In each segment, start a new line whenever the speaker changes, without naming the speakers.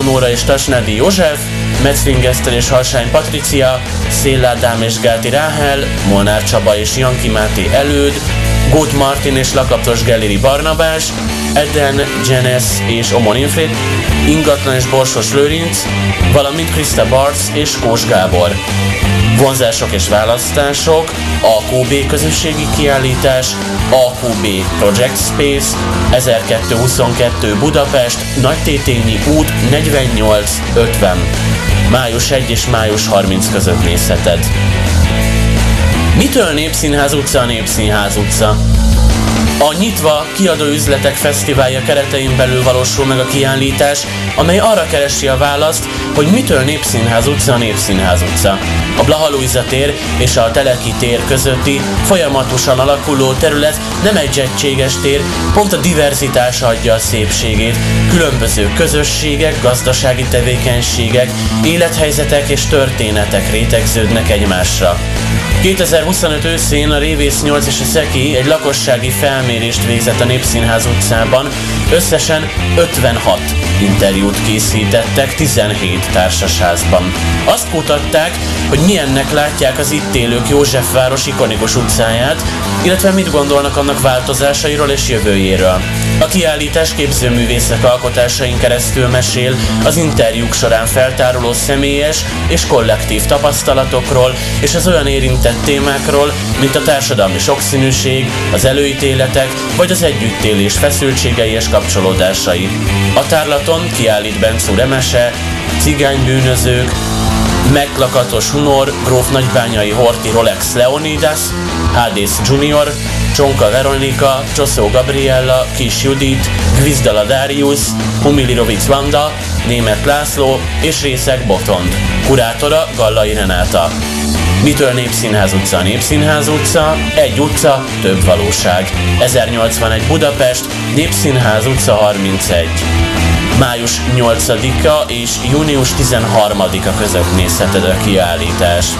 Nóra és Tasnádi József, Metzfingeszter és Harsány Patricia, Széll Ádám és Gáti Ráhel, Molnár Csaba és Janki Máté Előd, Góth Martin és Lakaptos Gelléri Barnabás, Eden, Jenes és Omon Infrit, Ingatlan és Borsos Lőrinc, valamint Krista Barc és Kós Gábor. Vonzások és választások, AQB közösségi kiállítás, AQB Project Space, 1222 Budapest, Nagytétényi út 48-50. Május 1 és május 30 között nézheted. Mitől Népszínház utca a Népszínház utca? A Nyitva Kiadóüzletek Fesztiválja keretein belül valósul meg a kiállítás, amely arra keresi a választ, hogy mitől Népszínház utca a Népszínház utca. A Blaha Lujza tér és a Teleki tér közötti folyamatosan alakuló terület nem egy egységes tér, pont a diverzitás adja a szépségét. Különböző közösségek, gazdasági tevékenységek, élethelyzetek és történetek rétegződnek egymásra. 2025 őszén a Révész 8 és a Szeki egy lakossági felmérést végzett a Népszínház utcában. Összesen 56 interjút készítettek 17 társasházban. Azt kutatták, hogy milyennek látják az itt élők Józsefváros ikonikus utcáját, illetve mit gondolnak annak változásairól és jövőjéről. A kiállítás képzőművészek alkotásain keresztül mesél az interjúk során feltáruló személyes és kollektív tapasztalatokról és az olyan érintett témákról, mint a társadalmi sokszínűség, az előítéletek vagy az együttélés feszültségei és kapcsolódásai. A tárlaton kiállít Bencúr Emese, Cigánybűnözők, Meglakatos Hunor, Gróf Nagybányai Horthy Rolex Leonidas, Hádész Junior, Csonka Veronika, Csoszó Gabriella, Kis Judit, Gvizdala Darius, Humilirovic Vanda, Németh László és Részeg Botond. Kurátora Gallai Renáta. Mitől Népszínház utca a Népszínház utca? Egy utca, több valóság. 1081 Budapest, Népszínház utca 31. Május 8-a és június 13-a között nézheted a kiállítást.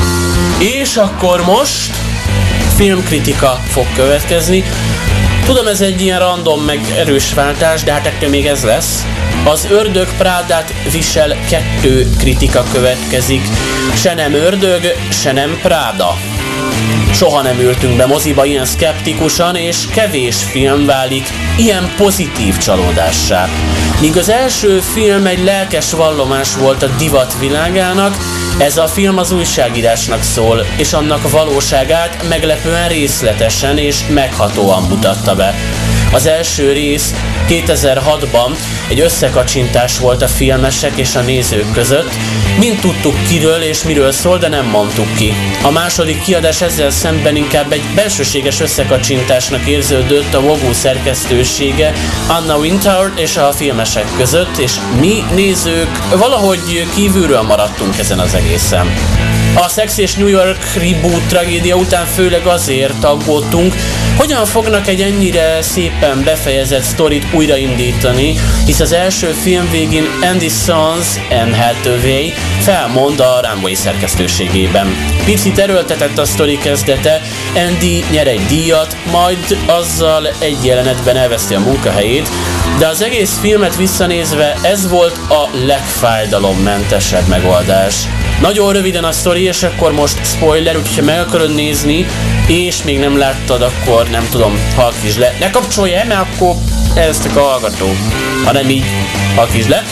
És akkor most filmkritika fog következni. Tudom, ez egy ilyen random meg erős váltás, de hát ettől még ez lesz. Az Ördög Prádát visel 2 kritika következik. Se nem ördög, se nem Práda. Soha nem ültünk be moziba ilyen szkeptikusan, és kevés film válik ilyen pozitív csalódássá. Míg az első film egy lelkes vallomás volt a divat világának, ez a film az újságírásnak szól, és annak valóságát meglepően részletesen és meghatóan mutatta be. Az első rész 2006-ban egy összekacsintás volt a filmesek és a nézők között. Mind tudtuk kiről és miről szól, de nem mondtuk ki. A második kiadás ezzel szemben inkább egy belsőséges összekacsintásnak érződött a Vogue szerkesztősége, Anna Wintour és a filmesek között, és mi nézők valahogy kívülről maradtunk ezen az egészen. A Sex és New York reboot tragédia után főleg azért aggódtunk, hogyan fognak egy ennyire szépen befejezett sztorit újraindítani, hisz az első film végén Andy Serkis, Anne Hathaway felmond a Runway szerkesztőségében. Picit erőltetett a sztori kezdete, Andy nyer egy díjat, majd azzal egy jelenetben elveszti a munkahelyét, de az egész filmet visszanézve ez volt a legfájdalommentesebb megoldás. Nagyon röviden a sztori, és akkor most spoiler, úgyhogy ha meg akarod nézni, és még nem láttad, akkor nem tudom, halkítsd le. Ne kapcsolj el, mert akkor elvesztek a hallgató. Ha nem így, halkítsd le.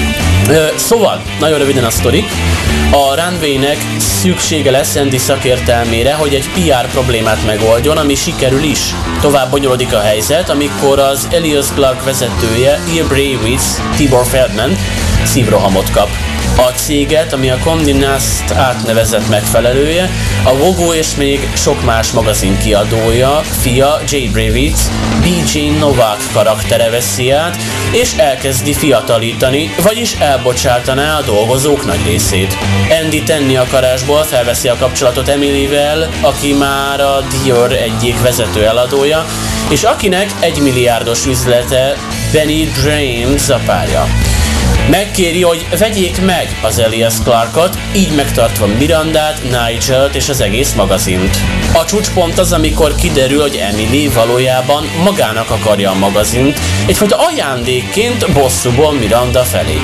Szóval, nagyon röviden a sztori. A Runway-nek szüksége lesz Andy szakértelmére, hogy egy PR problémát megoldjon, ami sikerül is. Tovább bonyolódik a helyzet, amikor az Elias Clark vezetője, Ibrahimovic, Tibor Feldman szívrohamot kap. A céget, ami a Condé Nast átnevezett megfelelője, a Vogue és még sok más magazin kiadója, fia Jay Bravitz, B.J. Novak karaktere veszi át, és elkezdi fiatalítani, vagyis elbocsátaná a dolgozók nagy részét. Andy tenni akarásból felveszi a kapcsolatot Emilyvel, aki már a Dior egyik vezető eladója, és akinek 1 milliárdos üzlete Benny James a párja. Megkéri, hogy vegyék meg az Elias Clarkot, így megtartva Mirandát, Nigelt és az egész magazint. A csúcspont az, amikor kiderül, hogy Emily valójában magának akarja a magazint, egyfajta ajándékként bosszúból Miranda felé.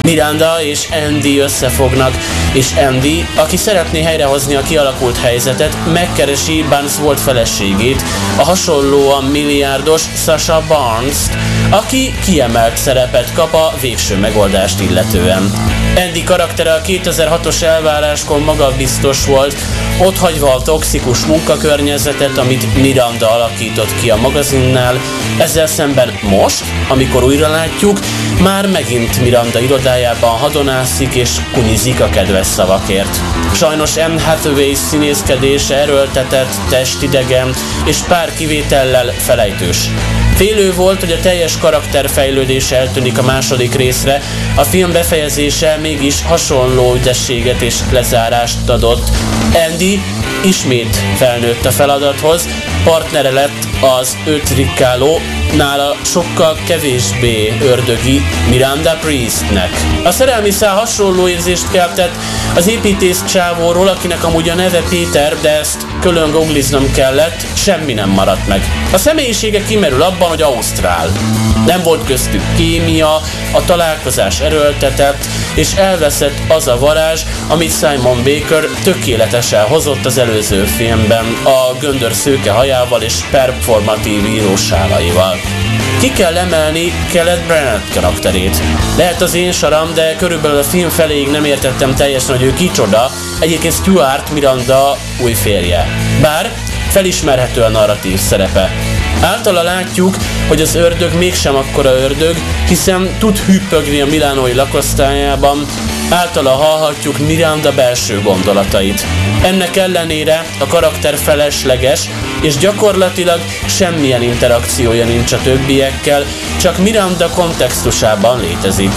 Miranda és Andy összefognak, és Andy, aki szeretné helyrehozni a kialakult helyzetet, megkeresi Barnes feleségét, a hasonlóan milliárdos Sasha Barnes-t, aki kiemelt szerepet kap a végső megoldást illetően. Andy karaktere a 2006-os elváráskor magabiztos volt, otthagyva a toxikus munkakörnyezetet, amit Miranda alakított ki a magazinnál, ezzel szemben most, amikor újra látjuk, már megint Miranda irodájában hadonászik és kunyizik a kedves szavakért. Sajnos Anne Hathaway színészkedése erőltetett, testidegen és pár kivétellel felejtős. Félő volt, hogy a teljes karakterfejlődés eltűnik a második részre, a film befejezése mégis hasonló ügyességet és lezárást adott. Andy ismét felnőtt a feladathoz, partnere lett az őt rikkáló, nála sokkal kevésbé ördögi Miranda Priestnek. A szerelmi szál hasonló érzést keltett az építész csávóról, akinek amúgy a neve Péter, de ezt külön googliznom kellett, semmi nem maradt meg. A személyisége kimerül abban, hogy ausztrál. Nem volt köztük kémia, a találkozás erőltetett, és elveszett az a varázs, amit Simon Baker tökéletesen hozott az előző filmben, a göndör szőke hajával és performatív írósálaival. Ki kell emelni Kenneth Branagh karakterét. Lehet az én saram, de körülbelül a film feléig nem értettem teljesen, hogy ő kicsoda, egyébként Stuart Miranda új férje. Bár felismerhető a narratív szerepe. Általa látjuk, hogy az ördög mégsem akkora ördög, hiszen tud hüppögni a milánói lakosztályában, általa hallhatjuk Miranda belső gondolatait. Ennek ellenére a karakter felesleges, és gyakorlatilag semmilyen interakciója nincs a többiekkel, csak Miranda kontextusában létezik.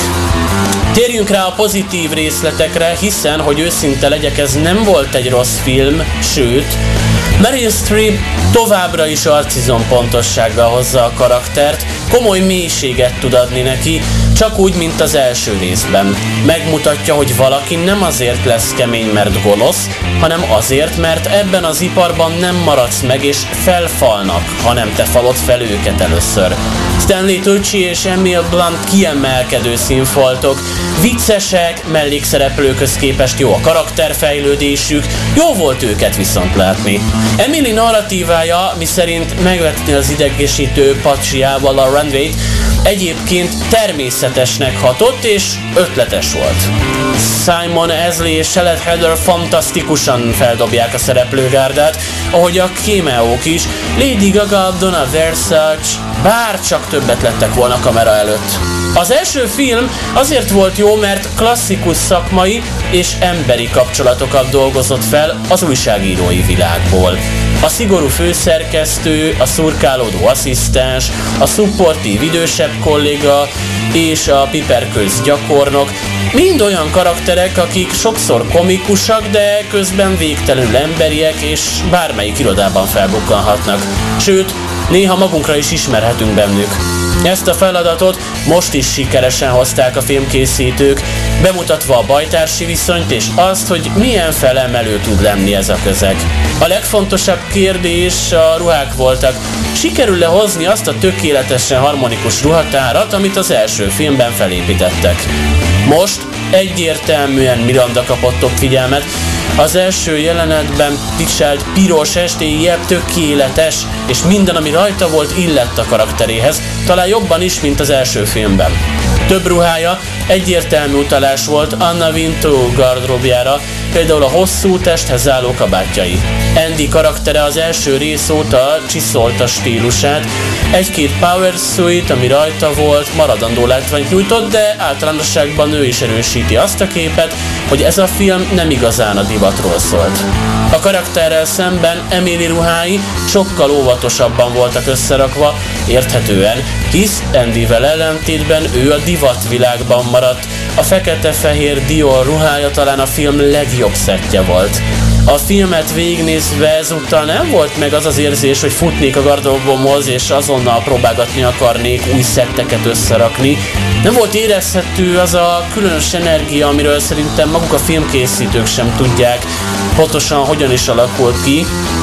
Térjünk rá a pozitív részletekre, hiszen, hogy őszinte legyek, ez nem volt egy rossz film, sőt, Meryl Streep továbbra is arcizom pontossággal hozza a karaktert, komoly mélységet tud adni neki, csak úgy, mint az első részben. Megmutatja, hogy valaki nem azért lesz kemény, mert gonosz, hanem azért, mert ebben az iparban nem maradsz meg és felfalnak, hanem te falod fel őket először. Stanley Tucci és Emil Blunt kiemelkedő színfoltok, viccesek, mellékszereplőkhöz képest jó a karakterfejlődésük, jó volt őket viszont látni. Emily narratívája, miszerint megvetni az idegesítő patsiával a runwayt, egyébként természetesnek hatott és ötletes volt. Simon Ashley és Charlotte Heather fantasztikusan feldobják a szereplőgárdát, ahogy a cameók is, Lady Gaga, Donna Versace, bár csak többet lettek volna kamera előtt. Az első film azért volt jó, mert klasszikus szakmai és emberi kapcsolatokat dolgozott fel az újságírói világból. A szigorú főszerkesztő, a szurkálódó asszisztens, a szupportív idősebb kolléga és a piperköz gyakornok mind olyan karakterek, akik sokszor komikusak, de közben végtelenül emberiek és bármelyik irodában felbukkanhatnak. Sőt, néha magunkra is ismerhetünk bennük. Ezt a feladatot most is sikeresen hozták a filmkészítők, bemutatva a bajtársi viszonyt és azt, hogy milyen felemelő tud lenni ez a közeg. A legfontosabb kérdés a ruhák voltak. Sikerül-e hozni azt a tökéletesen harmonikus ruhatárat, amit az első filmben felépítettek? Most egyértelműen Miranda kapott több figyelmet. Az első jelenetben viselt piros estélyebb tökéletes, és minden, ami rajta volt, illett a karakteréhez, talán jobban is, mint az első filmben. Több ruhája egyértelmű utalás volt Anna Wintour gardróbjára, például a hosszú testhez álló kabátjai. Andy karaktere az első rész óta csiszolta stílusát, egy-két power suit, ami rajta volt, maradandó látványt nyújtott, de általánosságban ő is erősíti azt a képet, hogy ez a film nem igazán a divatról szólt. A karakterrel szemben Emily ruhái sokkal óvatosabban voltak összerakva, érthetően, hisz Andyvel ellentétben ő a divatvilágban maradt. A fekete-fehér Dior ruhája talán a film legjobb szettje volt. A filmet végignézve ezúttal nem volt meg az az érzés, hogy futnék a gardróbomhoz és azonnal próbálgatni akarnék új szetteket összerakni. Nem volt érezhető az a különös energia, amiről szerintem maguk a filmkészítők sem tudják pontosan hogyan is alakult ki.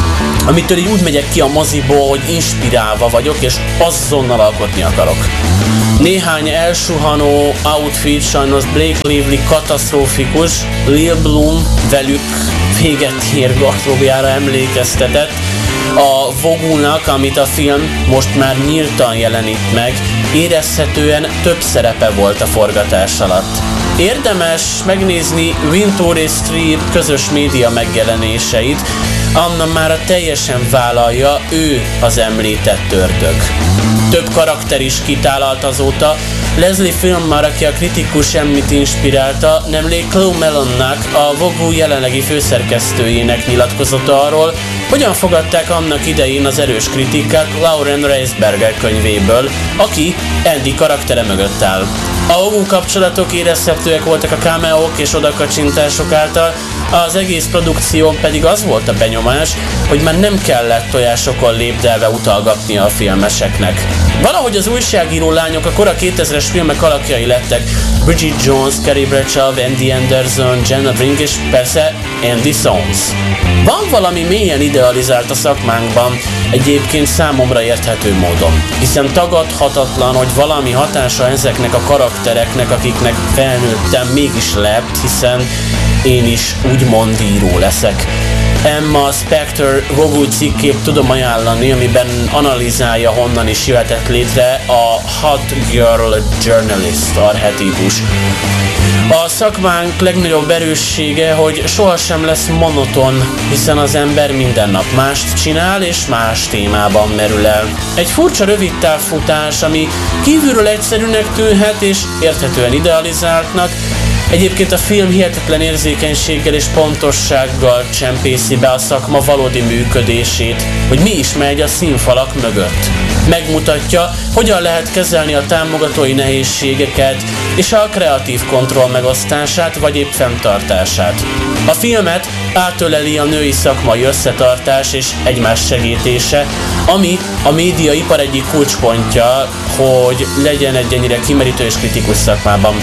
amitől így úgy megyek ki a moziból, hogy inspirálva vagyok, és azonnal alkotni akarok. Néhány elsuhanó outfit sajnos Blake Lively katasztrófikus, Lil Bloom velük véget ér gasztrójára emlékeztetett, a Vogulnak, amit a film most már nyíltan jelenít meg, érezhetően több szerepe volt a forgatás alatt. Érdemes megnézni Wintour és Streep közös média megjelenéseit, Anna már teljesen vállalja, ő az említett ördög. Több karakter is kitálalt azóta. Leslie Filmar, aki a kritikus emmit inspirálta, nemrég Chloe Melonnak, a Vogue jelenlegi főszerkesztőjének nyilatkozata arról, hogyan fogadták annak idején az erős kritikát Lauren Reisberger könyvéből, aki Andy karaktere mögött áll. A Vogue kapcsolatok érezhetőek voltak a cameók és odakacsintások által, az egész produkción pedig az volt a benyomás, hogy már nem kellett tojásokon lépdelve utalgatnia a filmeseknek. Valahogy az újságíró lányok a kora 2000-es filmek alakjai lettek. Bridget Jones, Carrie Bradshaw, Andy Anderson, Jenna Brink és persze Andy Serkis. Van valami mélyen idealizált a szakmánkban, egyébként számomra érthető módon, hiszen tagadhatatlan, hogy valami hatása ezeknek a karaktereknek, akiknek felnőttem, mégis lett, hiszen én is úgymond író leszek. Emma Spector Vogue cikkét tudom ajánlani, amiben analizálja, honnan is jöhetett létre a Hot Girl Journalist archetípus. A szakmánk legnagyobb erőssége, hogy sohasem lesz monoton, hiszen az ember minden nap mást csinál és más témában merül el. Egy furcsa rövidtávfutás, ami kívülről egyszerűnek tűnhet és érthetően idealizáltnak, egyébként a film hihetetlen érzékenységgel és pontossággal csempészi be a szakma valódi működését, hogy mi is megy a színfalak mögött. Megmutatja, hogyan lehet kezelni a támogatói nehézségeket és a kreatív kontroll megosztását vagy épp fenntartását. A filmet átöleli a női szakmai összetartás és egymás segítése, ami a médiaipar egyik kulcspontja, hogy legyen egy ennyire kimerítő és kritikus szakmában.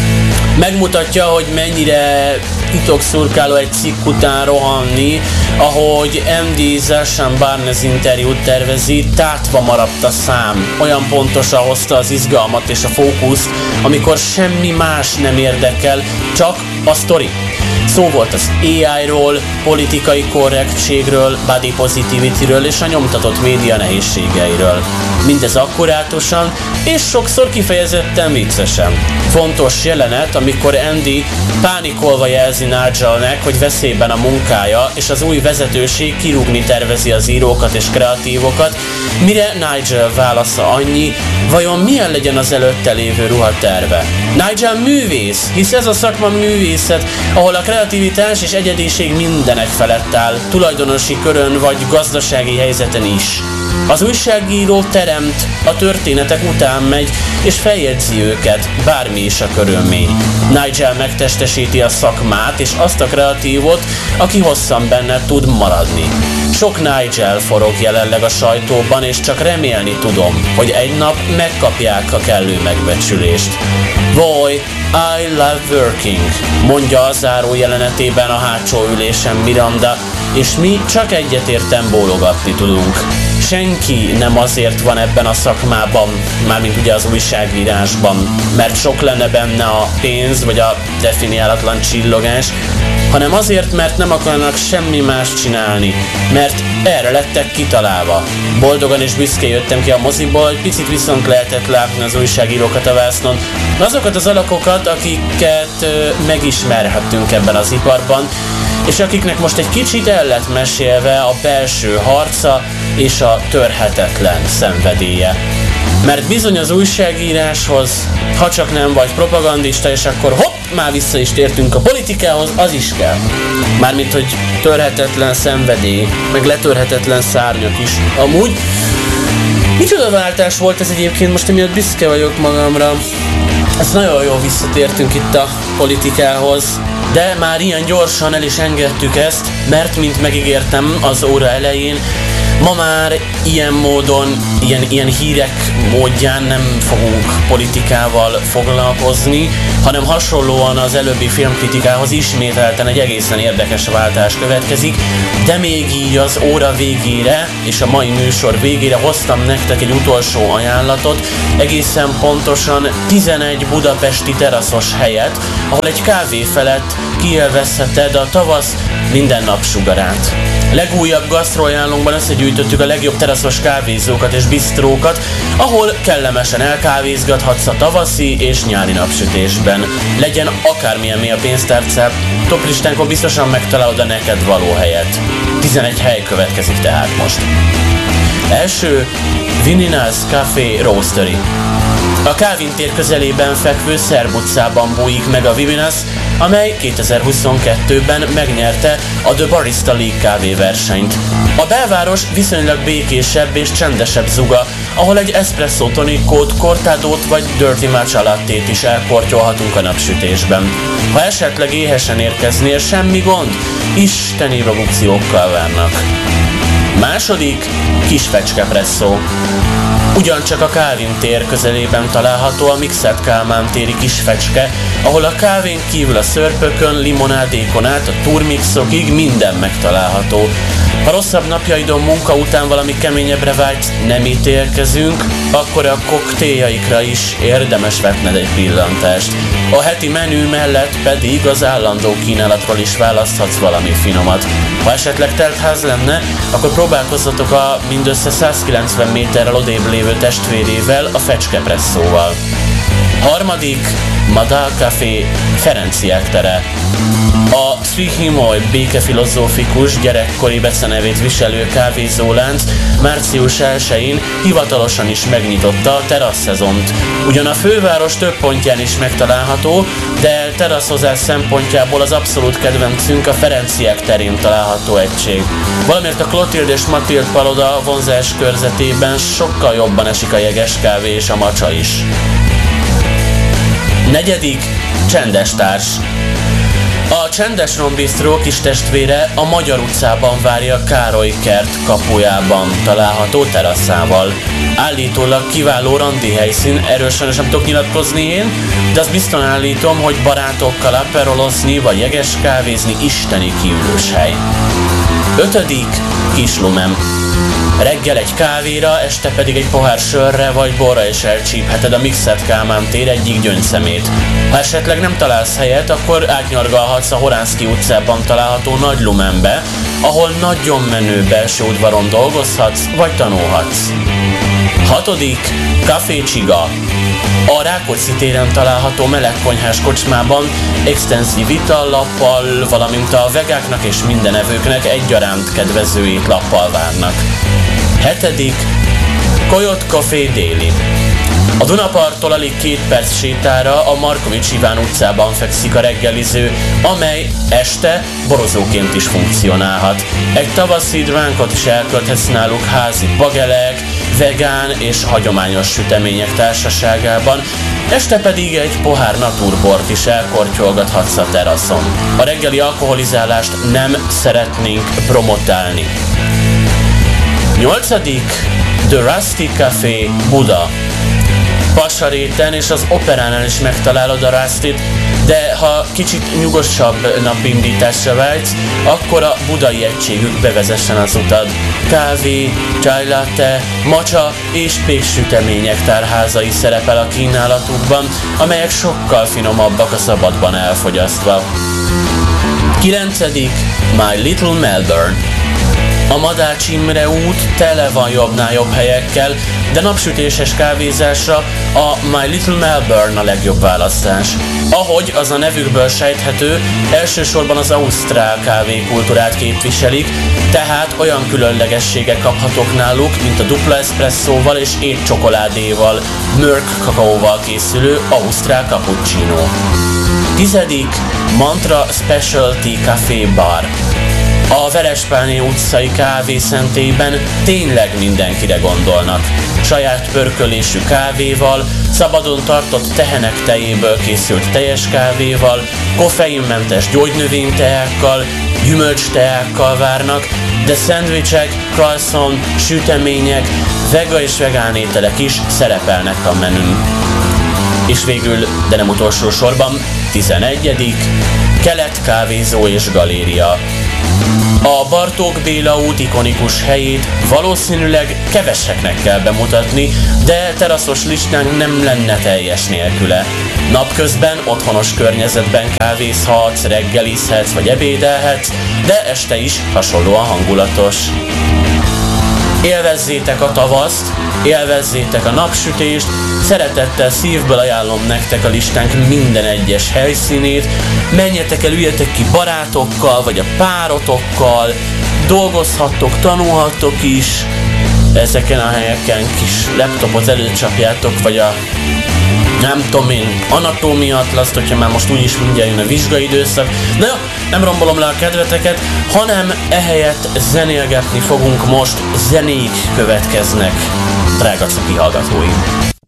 Megmutatja, hogy mennyire titokszurkáló egy cikk után rohanni, ahogy MD Zsásán Barnes interjút tervezi, tátva maradt a szám. Olyan pontosan hozta az izgalmat és a fókuszt, amikor semmi más nem érdekel, csak a sztori. Szó volt az AI-ról, politikai korrektségről, body positivityről és a nyomtatott média nehézségeiről. Mindez akkurátusan és sokszor kifejezetten viccesen. Fontos jelenet, amikor Andy pánikolva jelzi Nigelnek, hogy veszélyben a munkája, és az új vezetőség kirúgni tervezi az írókat és kreatívokat, mire Nigel válasza annyi, vajon milyen legyen az előtte lévő ruhaterve. Nigel művész, hisz ez a szakma művészet, ahol a kreativitás és egyediség mindenek felett áll, tulajdonosi körön vagy gazdasági helyzeten is. Az újságíró teremt, a történetek után megy, és feljegyzi őket, bármi is a körülmény. Nigel megtestesíti a szakmát, és azt a kreatívot, aki hosszan benne tud maradni. Sok Nigel forog jelenleg a sajtóban, és csak remélni tudom, hogy egy nap megkapják a kellő megbecsülést. Boy, I love working, mondja a záró jelenetében a hátsó ülésen Miranda, és mi csak egyetérten bólogatni tudunk. Senki nem azért van ebben a szakmában, mármint ugye az újságírásban, mert sok lenne benne a pénz vagy a definiálatlan csillogás, hanem azért, mert nem akarnak semmi más csinálni, mert erre lettek kitalálva. Boldogan és büszkén jöttem ki a moziból, egy picit viszont lehetett látni az újságírókat a vásznon. Azokat az alakokat, akiket megismerhettünk ebben az iparban, és akiknek most egy kicsit el lett mesélve a belső harca és a törhetetlen szenvedélye. Mert bizony az újságíráshoz, ha csak nem vagy propagandista, és akkor hopp, már vissza is tértünk a politikához, az is kell. Mármint, hogy törhetetlen szenvedély, meg letörhetetlen szárnyak is. Amúgy, micsoda váltás volt ez egyébként, most emiatt büszke vagyok magamra. Ezt nagyon jól visszatértünk itt a politikához, de már ilyen gyorsan el is engedtük ezt, mert mint megígértem az óra elején, Ma már ilyen módon, ilyen hírek módján nem fogunk politikával foglalkozni, hanem hasonlóan az előbbi filmkritikához ismételten egy egészen érdekes váltás következik, de még így az óra végére és a mai műsor végére hoztam nektek egy utolsó ajánlatot, egészen pontosan 11 budapesti teraszos helyet, ahol egy kávé felett kiélvezheted a tavasz minden napsugarát. Legújabb gasztroajánlónkban összegyűjtöttük a legjobb teraszos kávézókat és bistrókat, ahol kellemesen elkávézgathatsz a tavaszi és nyári napsütésben. Legyen akármilyen mély a pénztárcád, top listánkon biztosan megtalálod a neked való helyet. 11 hely következik tehát most. Első, Vinina's Café Roastery. A Kálvin tér közelében fekvő Szerb utcában bújik meg a Vinina's, amely 2022-ben megnyerte a The Barista League kávéversenyt. A belváros viszonylag békésebb és csendesebb zuga, ahol egy espresso tonicót, cortadót vagy dirty matcha lattét is elkortyolhatunk a napsütésben. Ha esetleg éhesen érkeznél, semmi gond, isteni produkciókkal várnak. Második, Kisfecske Presszó. Ugyancsak a Kálvin tér közelében található a Mixed Kálmán téri Kisfecske, ahol a kávén kívül a szörpökön, limonádékon át a turmixokig minden megtalálható. Ha rosszabb napjaidon munka után valami keményebbre vágysz, nem ítélkezünk, akkor a koktéljaikra is érdemes vetned egy pillantást. A heti menü mellett pedig az állandó kínálatról is választhatsz valami finomat. Ha esetleg teltház lenne, akkor próbálkozzatok a mindössze 190 méterrel odébb lévő testvérével, a Fecske Presszóval. Harmadik, Madal Café, Ferenciek tere. A Trihimoly békefilozófikus gyerekkori becenevét viselő kávézólánc március 1-én hivatalosan is megnyitotta a terasszszezont. Ugyan a főváros több pontján is megtalálható, de teraszozás szempontjából az abszolút kedvencünk a Ferenciek terén található egység. Valamiért a Klotild és Matild paloda vonzás körzetében sokkal jobban esik a jeges kávé és a macsa is. Negyedik, Csendes társ. A Csendes Rom Bistró kis testvére a Magyar utcában várja Károly kert kapujában található teraszával. Állítólag kiváló randi helyszín, erről sajnos nem tudok nyilatkozni én, de azt biztosan állítom, hogy barátokkal aperolozni vagy jeges kávézni isteni kiülős hely. Ötödik, Kislumem. Reggel egy kávéra, este pedig egy pohár sörre vagy borra is elcsípheted a Mixed Kálmán tér egyik gyöngyszemét. Ha esetleg nem találsz helyet, akkor átnyargalhatsz a Horánszky utcában található Nagy Lumenbe, ahol nagyon menő belső udvaron dolgozhatsz vagy tanulhatsz. Hatodik, Café Csiga. A Rákóczi téren található melegkonyhás kocsmában extenzív itallappal, valamint a vegáknak és mindenevőknek egyaránt kedvező étlappal várnak. Hetedik, Coyote Café déli. A Dunaparttól alig 2 perc sétára a Markovics Iván utcában fekszik a reggeliző, amely este borozóként is funkcionálhat. Egy tavaszi dránkot is elkölthetsz náluk házi pagelek, vegán és hagyományos sütemények társaságában, este pedig egy pohár naturbort is elkortyolgathatsz a teraszon. A reggeli alkoholizálást nem szeretnénk promotálni. 8. The Rusty Café Buda. Pasaréten és az Operánál is megtalálod a Rustit, de ha kicsit nyugosabb napindításra vágysz, akkor a budai egységük bevezessen az utad. Kávé, chai latte, matcha és péksütemények tárházai szerepel a kínálatukban, amelyek sokkal finomabbak a szabadban elfogyasztva. 9. My Little Melbourne. A Madács Imre út tele van jobbnál jobb helyekkel, de napsütéses kávézásra a My Little Melbourne a legjobb választás. Ahogy az a nevükből sejthető, elsősorban az ausztrál kávékultúrát képviselik, tehát olyan különlegességek kaphatók náluk, mint a dupla eszpresszóval és étcsokoládéval, mörk kakaóval készülő ausztrál cappuccino. 10. Mantra Specialty Café Bar. A Verespáné utcai kávészentében tényleg mindenkire gondolnak. Saját pörkölésű kávéval, szabadon tartott tehenek tejéből készült teljes kávéval, koffeinmentes gyógynövényteákkal, gyümölcsteákkal várnak, de szendvicsek, croissant, sütemények, vega és vegán ételek is szerepelnek a menün. És végül, de nem utolsó sorban, 11. Kelet kávézó és galéria. A Bartók Béla út ikonikus helyét valószínűleg keveseknek kell bemutatni, de teraszos listánk nem lenne teljes nélküle. Napközben otthonos környezetben kávézhatsz, reggelizhetsz vagy ebédelhetsz, de este is hasonlóan hangulatos. Élvezzétek a tavaszt, élvezzétek a napsütést, szeretettel szívből ajánlom nektek a listánk minden egyes helyszínét, menjetek el, üljetek ki barátokkal, vagy a párotokkal, dolgozhattok, tanulhattok is, ezeken a helyeken kis laptopot előcsapjátok, vagy a nem tudom én, anatómia atlaszt, hogyha már most úgyis mindjárt jön a vizsgai időszak. Na jó, nem rombolom le a kedveteket, hanem ehelyett zenélgetni fogunk most, zenék következnek, drága cuki hallgatóim.